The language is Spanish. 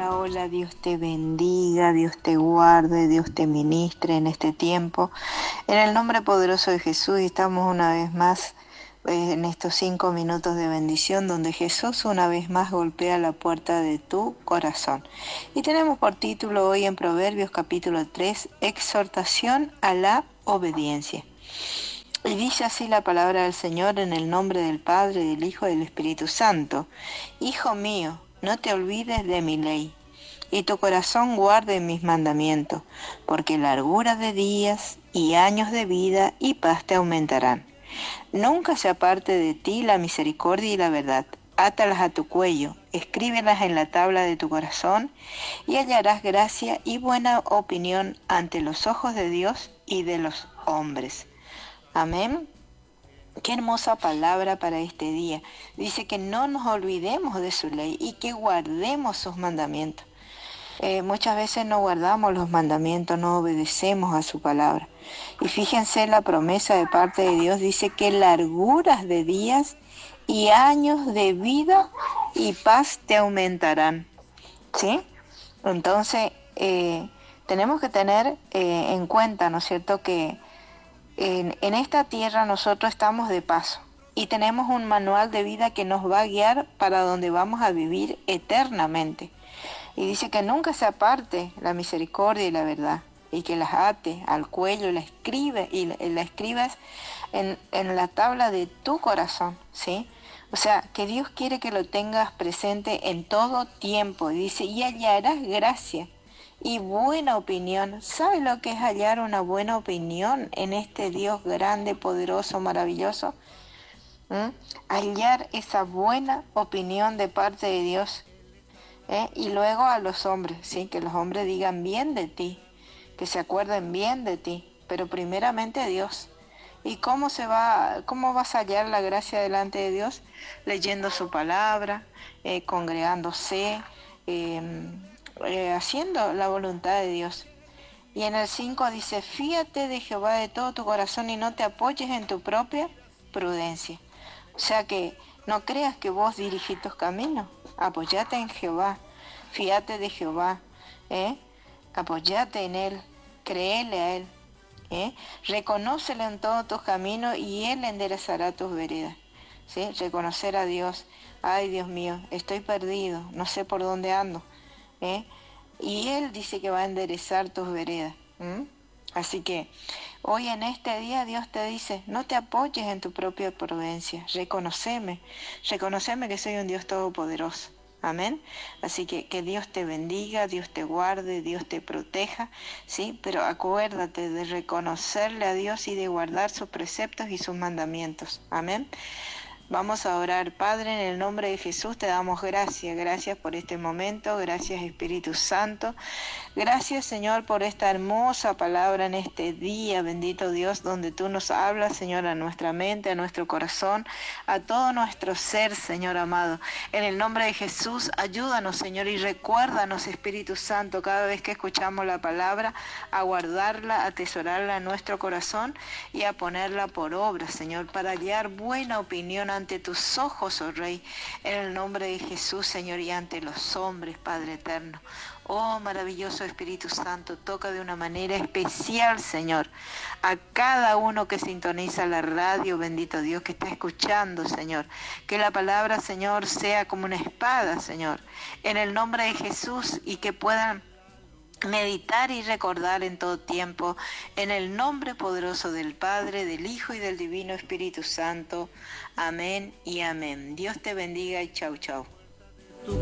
Hola, hola, Dios te bendiga, Dios te guarde, Dios te ministre en este tiempo. En el nombre poderoso de Jesús estamos una vez más en estos 5 minutos de bendición donde Jesús una vez más golpea la puerta de tu corazón. Y tenemos por título hoy en Proverbios capítulo 3, exhortación a la obediencia. Y dice así la palabra del Señor en el nombre del Padre, del Hijo y del Espíritu Santo. Hijo mío, no te olvides de mi ley, y tu corazón guarde mis mandamientos, porque largura de días y años de vida y paz te aumentarán. Nunca se aparte de ti la misericordia y la verdad. Átalas a tu cuello, escríbelas en la tabla de tu corazón, y hallarás gracia y buena opinión ante los ojos de Dios y de los hombres. Amén. Qué hermosa palabra para este día. Dice que no nos olvidemos de su ley y que guardemos sus mandamientos. Muchas veces no guardamos los mandamientos, no obedecemos a su palabra. Y fíjense la promesa de parte de Dios, dice que larguras de días y años de vida y paz te aumentarán. ¿Sí? Entonces, tenemos que tener en cuenta, ¿no es cierto?, que en esta tierra nosotros estamos de paso y tenemos un manual de vida que nos va a guiar para donde vamos a vivir eternamente. Y dice que nunca se aparte la misericordia y la verdad, y que las ate al cuello y la escribas en la tabla de tu corazón, ¿sí? O sea, que Dios quiere que lo tengas presente en todo tiempo. Y dice, y hallarás gracia y buena opinión. ¿Sabe lo que es hallar una buena opinión en este Dios grande, poderoso, maravilloso? Hallar esa buena opinión de parte de Dios. Y luego a los hombres, ¿sí? Que los hombres digan bien de ti, que se acuerden bien de ti, pero primeramente a Dios. ¿Y cómo vas a hallar la gracia delante de Dios? Leyendo su palabra, congregándose, haciendo la voluntad de Dios. Y en el 5 dice, fíate de Jehová de todo tu corazón y no te apoyes en tu propia prudencia. O sea que no creas que vos dirigís tus caminos, apoyate en Jehová, fíate de Jehová, apoyate en Él, créele a Él, reconócelo en todos tus caminos y Él enderezará tus veredas. ¿Sí? Reconocer a Dios, ay Dios mío, estoy perdido, no sé por dónde ando, y Él dice que va a enderezar tus veredas. Así que hoy en este día Dios te dice, no te apoyes en tu propia prudencia, reconoceme que soy un Dios todopoderoso. Amén. Así que Dios te bendiga, Dios te guarde, Dios te proteja, ¿sí? Pero acuérdate de reconocerle a Dios y de guardar sus preceptos y sus mandamientos. Amén. Vamos a orar. Padre, en el nombre de Jesús te damos gracias por este momento, gracias Espíritu Santo, gracias Señor por esta hermosa palabra en este día, bendito Dios, donde tú nos hablas, Señor, a nuestra mente, a nuestro corazón, a todo nuestro ser, Señor amado. En el nombre de Jesús, ayúdanos, Señor, y recuérdanos, Espíritu Santo, cada vez que escuchamos la palabra, a guardarla, a atesorarla en nuestro corazón y a ponerla por obra, Señor, para hallar buena opinión ante tus ojos, oh Rey, en el nombre de Jesús, Señor, y ante los hombres, Padre eterno. Oh, maravilloso Espíritu Santo, toca de una manera especial, Señor, a cada uno que sintoniza la radio, bendito Dios, que está escuchando, Señor. Que la palabra, Señor, sea como una espada, Señor, en el nombre de Jesús, y que puedan meditar y recordar en todo tiempo, en el nombre poderoso del Padre, del Hijo y del Divino Espíritu Santo. Amén y amén. Dios te bendiga y chau, chau.